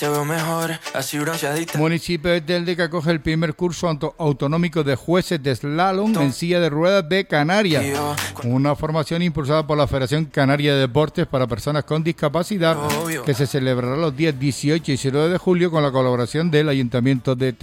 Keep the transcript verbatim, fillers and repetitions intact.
te veo mejor, así bronceadita. Municipio de Telde que acoge el primer curso auto- autonómico de jueces de slalom en silla de ruedas de Canarias. Una formación impulsada por la Federación Canaria de Deportes para personas con discapacidad que se celebrará los días dieciocho y diecinueve de julio con la colaboración del Ayuntamiento de Telde.